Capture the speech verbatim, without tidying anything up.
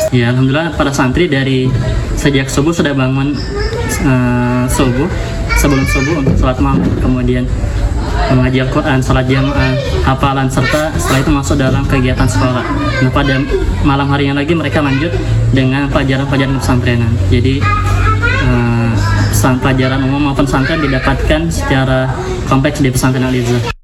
Ya, alhamdulillah para santri dari sejak subuh sudah bangun uh, subuh, sebelum subuh untuk sholat malam, kemudian mengaji Al-Quran, sholat jamaah, hafalan, serta setelah itu masuk dalam kegiatan sekolah. Nah, pada malam harinya lagi mereka lanjut dengan pelajaran-pelajaran pesantrenan. Jadi uh, pelajaran umum maupun pesantren didapatkan secara kompleks di pesantren Al-Izzah.